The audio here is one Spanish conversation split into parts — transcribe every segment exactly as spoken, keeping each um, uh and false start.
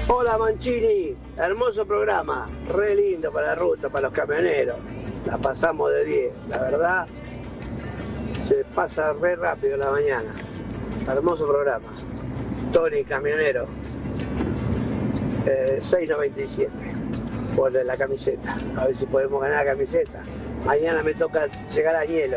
Hola Mancini, hermoso programa, re lindo para la ruta, para los camioneros. La pasamos de diez, la verdad, se pasa re rápido la mañana. Hermoso programa. Tony, camionero, eh, seis noventa y siete por la camiseta. A ver si podemos ganar la camiseta. Mañana me toca llegar a Añelo.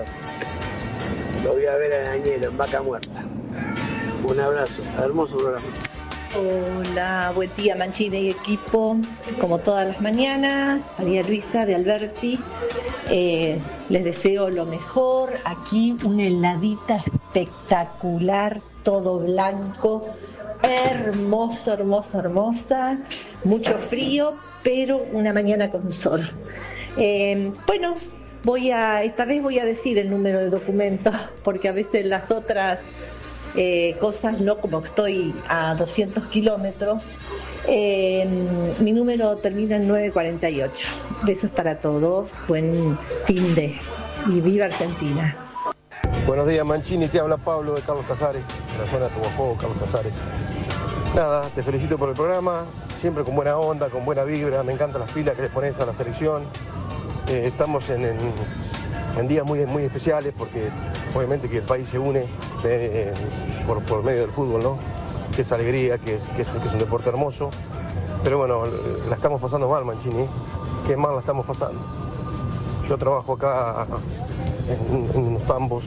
Lo voy a ver en Añelo, en Vaca Muerta. Un abrazo, hermoso programa. Hola, buen día Mancini y equipo, como todas las mañanas, María Luisa de Alberti, eh, les deseo lo mejor, aquí una heladita espectacular, todo blanco, hermoso, hermosa, hermosa, mucho frío, pero una mañana con sol. Eh, bueno, voy a, esta vez voy a decir el número de documentos, porque a veces las otras Eh, cosas no, como estoy a doscientos kilómetros, eh, mi número termina en nueve cuarenta y ocho. Besos para todos, buen fin de y viva Argentina. Buenos días Mancini, te habla Pablo de Carlos Casares, de la zona de Tobajuego, Carlos Casares. Nada, te felicito por el programa, siempre con buena onda, con buena vibra, me encantan las pilas que le pones a la selección. Eh, estamos en, en, en días muy, muy especiales porque obviamente que el país se une eh, por, por medio del fútbol, ¿no? Que es alegría, que es, que, es, que es un deporte hermoso. Pero bueno, la estamos pasando mal, Mancini. Qué mal la estamos pasando. Yo trabajo acá en, en unos tambos.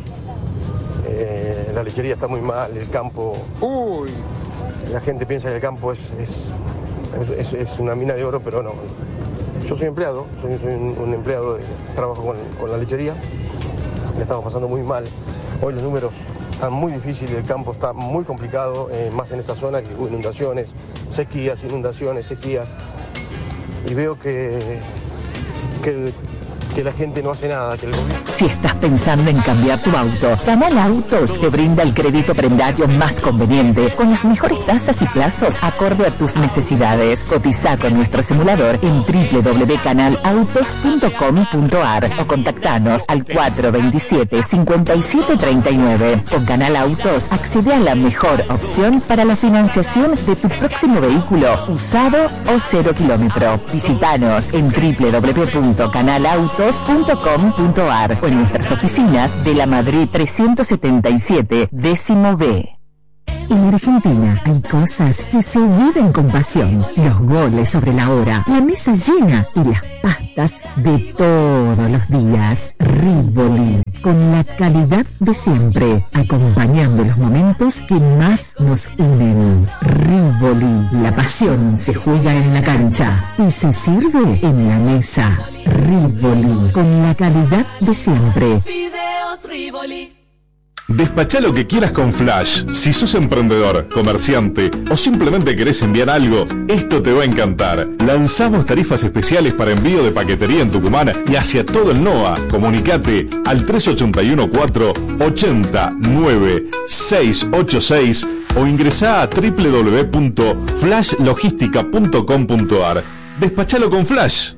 Eh, la lechería está muy mal, el campo... Uy. La gente piensa que el campo es, es, es, es una mina de oro, pero no. Yo soy empleado, soy, soy un, un empleado, de, trabajo con, con la lechería. Le estamos pasando muy mal. Hoy los números están muy difíciles, el campo está muy complicado, eh, más en esta zona que hubo inundaciones, sequías, inundaciones, sequías. Y veo que, que, que la gente no hace nada, que el gobierno... Si estás pensando en cambiar tu auto, Canal Autos te brinda el crédito prendario más conveniente, con las mejores tasas y plazos acorde a tus necesidades. Cotiza con nuestro simulador en doble u doble u doble u punto canal autos punto com punto a r o contactanos al cuatro dos siete, cinco siete tres nueve. Con Canal Autos accede a la mejor opción para la financiación de tu próximo vehículo, usado o cero kilómetro. Visítanos en doble u doble u doble u punto canal autos punto com punto a r o en nuestras oficinas de la Madrid trescientos setenta y siete, décimo B. En Argentina hay cosas que se viven con pasión. Los goles sobre la hora, la mesa llena y las pastas de todos los días. Rivoli, con la calidad de siempre, acompañando los momentos que más nos unen. Rivoli, la pasión se juega en la cancha y se sirve en la mesa. Rivoli, con la calidad de siempre. Fideos Rivoli. Despachá lo que quieras con Flash. Si sos emprendedor, comerciante o simplemente querés enviar algo, esto te va a encantar. Lanzamos tarifas especiales para envío de paquetería en Tucumán y hacia todo el NOA. Comunicate al tres ocho uno cuatro, ocho nueve, seis ocho seis o ingresá a doble u doble u doble u punto flash logística punto com punto a r. Despachalo con Flash.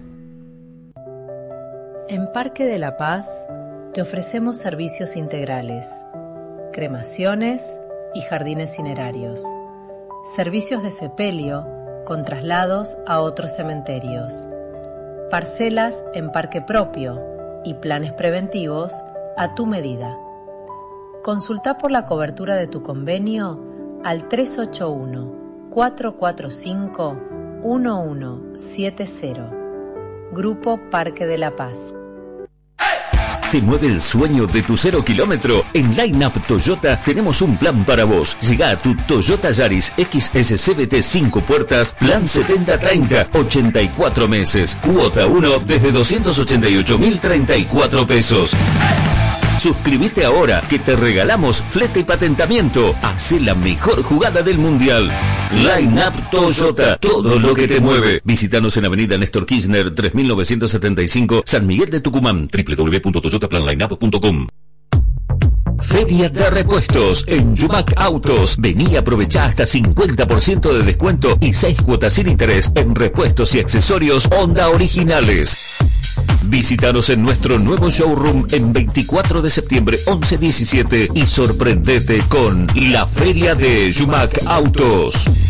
En Parque de la Paz te ofrecemos servicios integrales, cremaciones y jardines cinerarios, servicios de sepelio con traslados a otros cementerios, parcelas en parque propio y planes preventivos a tu medida. Consulta por la cobertura de tu convenio al tres ocho uno, cuatro cuatro cinco, uno uno siete cero. Grupo Parque de la Paz. ¿Te mueve el sueño de tu cero kilómetro? En Line Up Toyota tenemos un plan para vos. Llega a tu Toyota Yaris X S C V T cinco puertas, plan setenta treinta, ochenta y cuatro meses. Cuota uno desde doscientos ochenta y ocho mil treinta y cuatro pesos. Suscríbete ahora que te regalamos flete y patentamiento. Hacé la mejor jugada del mundial. Line Up Toyota, todo lo que te mueve. Visítanos en Avenida Néstor Kirchner tres mil novecientos setenta y cinco, San Miguel de Tucumán. doble u doble u doble u punto toyota plan line up punto com. Feria de repuestos en Yumac Autos. Vení y aprovechá hasta cincuenta por ciento de descuento y seis cuotas sin interés en repuestos y accesorios Honda originales. Visítanos en nuestro nuevo showroom en veinticuatro de septiembre, once diecisiete y sorprendete con la Feria de Yumac Autos.